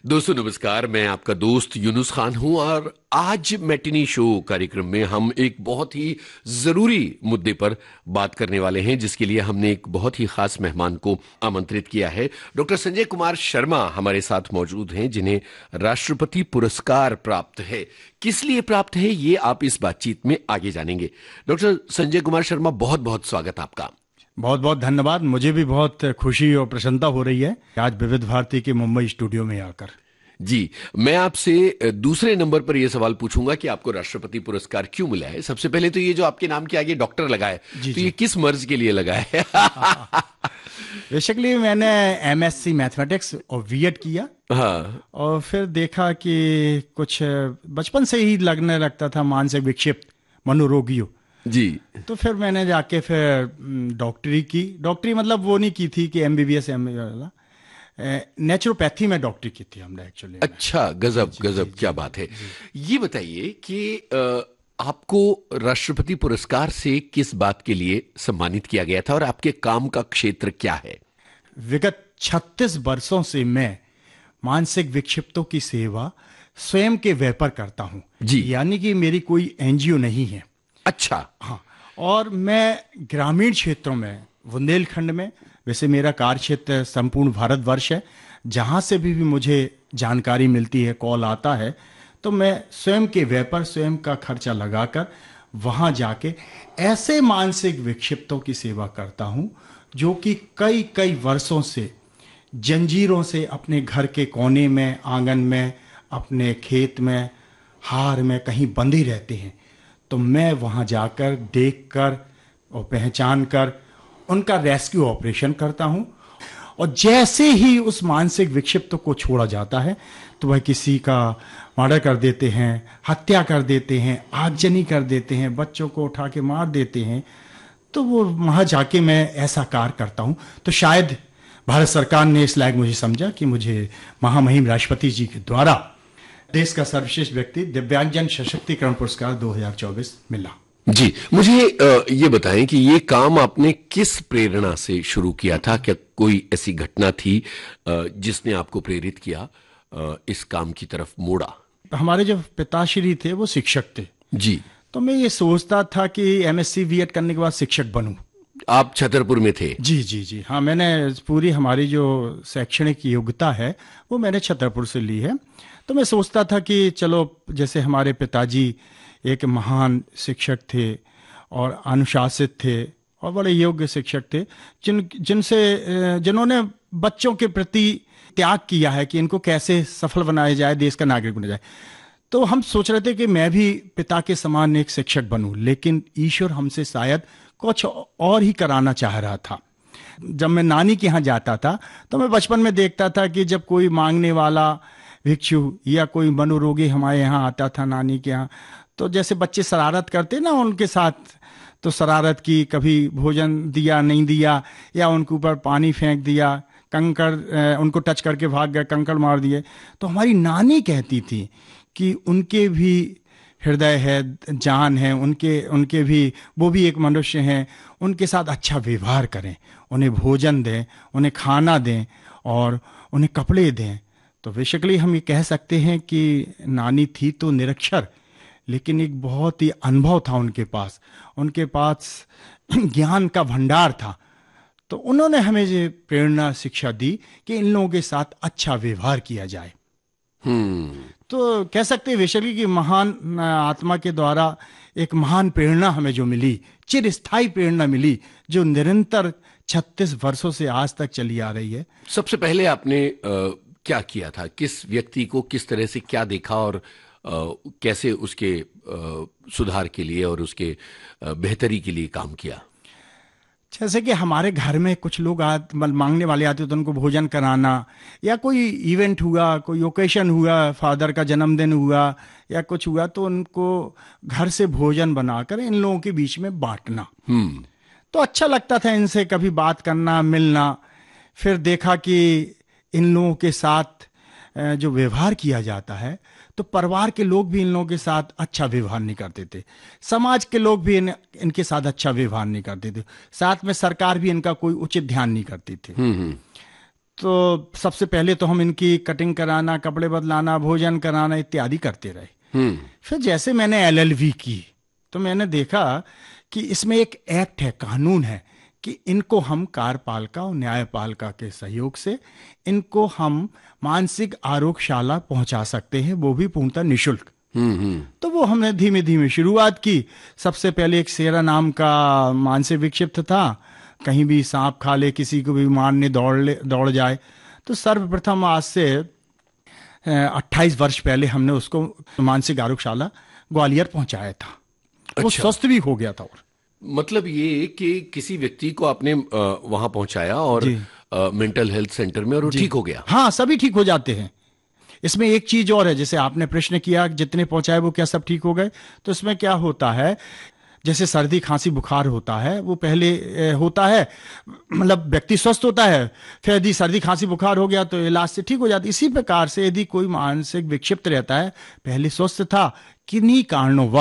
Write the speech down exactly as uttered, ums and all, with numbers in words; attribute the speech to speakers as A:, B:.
A: दोस्तों नमस्कार, मैं आपका दोस्त यूनुस खान हूं और आज मैटिनी शो कार्यक्रम में हम एक बहुत ही जरूरी मुद्दे पर बात करने वाले हैं, जिसके लिए हमने एक बहुत ही खास मेहमान को आमंत्रित किया है। डॉक्टर संजय कुमार शर्मा हमारे साथ मौजूद हैं, जिन्हें राष्ट्रपति पुरस्कार प्राप्त है। किस लिए प्राप्त है ये आप इस बातचीत में आगे जानेंगे। डॉक्टर संजय कुमार शर्मा, बहुत बहुत स्वागत आपका।
B: बहुत बहुत धन्यवाद। मुझे भी बहुत खुशी और प्रसन्नता हो रही है आज विविध भारती के मुंबई स्टूडियो में आकर।
A: जी, मैं आपसे दूसरे नंबर पर यह सवाल पूछूंगा कि आपको राष्ट्रपति पुरस्कार क्यों मिला है। सबसे पहले तो ये जो आपके नाम के आगे डॉक्टर लगा है, तो ये किस मर्ज के लिए लगा है?
B: बेसिकली मैंने एमएससी मैथमेटिक्स और बीएड किया। हाँ। और फिर देखा कि कुछ बचपन से ही लगने लगता था मानसिक विक्षिप्त मनोरोगियों जी। तो फिर मैंने जाके फिर डॉक्टरी की। डॉक्टरी मतलब वो नहीं की थी कि एमबीबीएस एम नेचुरोपैथी में डॉक्टरी की थी हमने एक्चुअली।
A: अच्छा, गजब गजब, क्या बात है। ये बताइए कि आपको राष्ट्रपति पुरस्कार से किस बात के लिए सम्मानित किया गया था और आपके काम का क्षेत्र क्या है?
B: विगत छत्तीस वर्षों से मैं मानसिक विक्षिप्तों की सेवा स्वयं के व्यय पर करता हूँ जी। यानी कि मेरी कोई एनजीओ नहीं है।
A: अच्छा।
B: हाँ। और मैं ग्रामीण क्षेत्रों में, बुंदेलखंड में, वैसे मेरा कार्य क्षेत्र संपूर्ण भारतवर्ष है, जहाँ से भी, भी मुझे जानकारी मिलती है, कॉल आता है, तो मैं स्वयं के व्यय पर, स्वयं का खर्चा लगाकर वहाँ जाके ऐसे मानसिक विक्षिप्तों की सेवा करता हूँ जो कि कई कई वर्षों से जंजीरों से अपने घर के कोने में, आंगन में, अपने खेत में, हार में कहीं बंधे रहते हैं। तो मैं वहाँ जाकर देखकर और पहचान कर उनका रेस्क्यू ऑपरेशन करता हूँ। और जैसे ही उस मानसिक विक्षिप्त को छोड़ा जाता है तो वह किसी का मर्डर कर देते हैं, हत्या कर देते हैं, आगजनी कर देते हैं, बच्चों को उठा के मार देते हैं। तो वो वहाँ जाके मैं ऐसा कार्य करता हूँ। तो शायद भारत सरकार ने इस लायक मुझे समझा कि मुझे महामहिम राष्ट्रपति जी के द्वारा देश का सर्वश्रेष्ठ व्यक्ति दिव्यांगजन सशक्तिकरण पुरस्कार दो हज़ार चौबीस मिला। जी,
A: मुझे ये बताएं कि ये काम आपने किस प्रेरणा से शुरू किया था? क्या कोई ऐसी घटना थी जिसने आपको प्रेरित किया, इस काम की तरफ मोड़ा?
B: हमारे जो पिताश्री थे वो शिक्षक थे
A: जी।
B: तो मैं ये सोचता था कि एमएससी बीएड करने के बाद शिक्षक बनूं।
A: आप छतरपुर में थे?
B: जी जी जी हाँ, मैंने पूरी हमारी जो शैक्षणिक योग्यता है वो मैंने छतरपुर से ली है। तो मैं सोचता था कि चलो, जैसे हमारे पिताजी एक महान शिक्षक थे और अनुशासित थे और बड़े योग्य शिक्षक थे, जिन जिनसे जिन्होंने बच्चों के प्रति त्याग किया है कि इनको कैसे सफल बनाया जाए, देश का नागरिक बना जाए। तो हम सोच रहे थे कि मैं भी पिता के समान एक शिक्षक बनूं, लेकिन ईश्वर हमसे शायद कुछ और ही कराना चाह रहा था। जब मैं नानी के यहाँ जाता था तो मैं बचपन में देखता था कि जब कोई मांगने वाला भिक्षु या कोई मनोरोगी हमारे यहाँ आता था नानी के यहाँ, तो जैसे बच्चे शरारत करते ना उनके साथ, तो शरारत की, कभी भोजन दिया नहीं दिया, या उनके ऊपर पानी फेंक दिया, कंकड़ उनको टच करके भाग गए, कंकड़ मार दिए। तो हमारी नानी कहती थी कि उनके भी हृदय है, जान है, उनके उनके भी, वो भी एक मनुष्य हैं, उनके साथ अच्छा व्यवहार करें, उन्हें भोजन दें, उन्हें खाना दें और उन्हें कपड़े दें। तो बेसिकली हम ये कह सकते हैं कि नानी थी तो निरक्षर, लेकिन एक बहुत ही अनुभव था उनके पास, उनके पास ज्ञान का भंडार था। तो उन्होंने हमें ये प्रेरणा, शिक्षा दी कि इन लोगों के साथ अच्छा व्यवहार किया जाए।
A: हम्म
B: तो कह सकते हैं बेसिकली कि महान आत्मा के द्वारा एक महान प्रेरणा हमें जो मिली, चिरस्थायी प्रेरणा मिली, जो निरंतर छत्तीस वर्षों से आज तक चली आ रही है।
A: सबसे पहले आपने आ, क्या किया था? किस व्यक्ति को किस तरह से क्या देखा और आ, कैसे उसके आ, सुधार के लिए और उसके आ, बेहतरी के लिए काम किया?
B: जैसे कि हमारे घर में कुछ लोग आ, मांगने वाले आते तो उनको भोजन कराना, या कोई इवेंट हुआ, कोई ओकेशन हुआ, फादर का जन्मदिन हुआ या कुछ हुआ, तो उनको घर से भोजन बनाकर इन लोगों के बीच में बांटना।
A: हम्म
B: तो अच्छा लगता था इनसे कभी बात करना, मिलना। फिर देखा कि इन लोगों के साथ जो व्यवहार किया जाता है, तो परिवार के लोग भी इन लोगों के साथ अच्छा व्यवहार नहीं करते थे, समाज के लोग भी इन, इनके साथ अच्छा व्यवहार नहीं करते थे, साथ में सरकार भी इनका कोई उचित ध्यान नहीं करती थी। तो सबसे पहले तो हम इनकी कटिंग कराना, कपड़े बदलाना, भोजन कराना इत्यादि करते रहे।
A: हम्म।
B: फिर जैसे मैंने एल एल बी की तो मैंने देखा कि इसमें एक एक्ट है, कानून है कि इनको हम कार्यपालिका और न्यायपालिका के सहयोग से इनको हम मानसिक आरोग्यशाला पहुंचा सकते हैं, वो भी पूर्णतः निःशुल्क।
A: हम्म। हम्म।
B: तो वो हमने धीमे धीमे शुरुआत की। सबसे पहले एक शेरा नाम का मानसिक विक्षिप्त था, कहीं भी सांप खा ले, किसी को भी मारने दौड़ ले दौड़ जाए। तो सर्वप्रथम आज से अट्ठाईस वर्ष पहले हमने उसको मानसिक आरोग्यशाला ग्वालियर पहुंचाया था। वो
A: अच्छा।
B: स्वस्थ भी हो गया था। और
A: मतलब ये कि किसी व्यक्ति को आपने वहां पहुंचाया और
B: जी
A: मेंटल हेल्थ सेंटर में, और वो
B: जी
A: ठीक हो गया।
B: हाँ, सभी ठीक हो जाते हैं। इसमें एक चीज और है, जैसे आपने प्रश्न किया जितने पहुंचाए वो क्या सब ठीक हो गए, तो इसमें क्या होता है, जैसे सर्दी खांसी बुखार होता है वो पहले ए, होता है, मतलब व्यक्ति स्वस्थ होता है, फिर यदि सर्दी खांसी बुखार हो गया तो इलाज से ठीक हो जाती है। इसी प्रकार से यदि कोई मानसिक विक्षिप्त रहता है, पहले स्वस्थ था, किन्हीं कारणों